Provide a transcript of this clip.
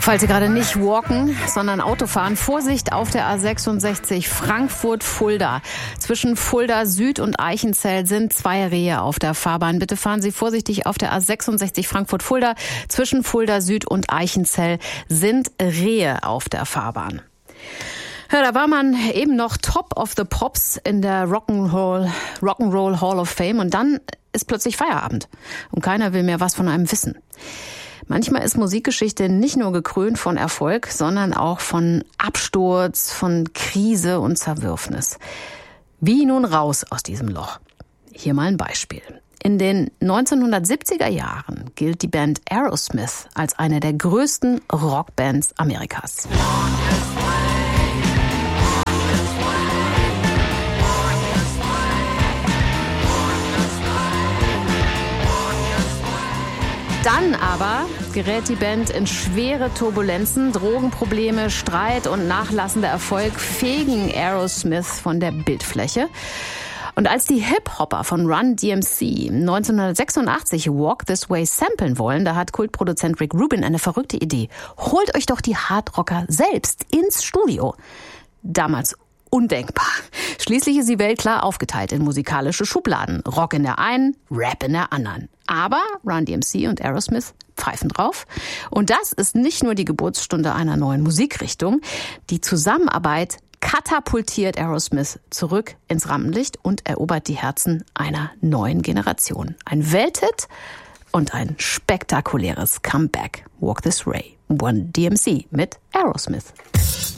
Falls Sie gerade nicht walken, sondern Auto fahren, Vorsicht auf der A66 Frankfurt-Fulda. Zwischen Fulda Süd und Eichenzell sind 2 Rehe auf der Fahrbahn. Bitte fahren Sie vorsichtig auf der A66 Frankfurt-Fulda. Zwischen Fulda Süd und Eichenzell sind Rehe auf der Fahrbahn. Ja, da war man eben noch Top of the Pops in der Rock'n'Roll Hall of Fame und dann ist plötzlich Feierabend und keiner will mehr was von einem wissen. Manchmal ist Musikgeschichte nicht nur gekrönt von Erfolg, sondern auch von Absturz, von Krise und Zerwürfnis. Wie nun raus aus diesem Loch? Hier mal ein Beispiel. In den 1970er Jahren gilt die Band Aerosmith als eine der größten Rockbands Amerikas. Dann aber gerät die Band in schwere Turbulenzen, Drogenprobleme, Streit und nachlassender Erfolg fegen Aerosmith von der Bildfläche. Und als die Hip-Hopper von Run DMC 1986 Walk This Way samplen wollen, da hat Kultproduzent Rick Rubin eine verrückte Idee. Holt euch doch die Hardrocker selbst ins Studio. Damals undenkbar. Schließlich ist die Welt klar aufgeteilt in musikalische Schubladen. Rock in der einen, Rap in der anderen. Aber Run DMC und Aerosmith pfeifen drauf. Und das ist nicht nur die Geburtsstunde einer neuen Musikrichtung. Die Zusammenarbeit katapultiert Aerosmith zurück ins Rampenlicht und erobert die Herzen einer neuen Generation. Ein Welthit und ein spektakuläres Comeback. Walk This Way. Run DMC mit Aerosmith.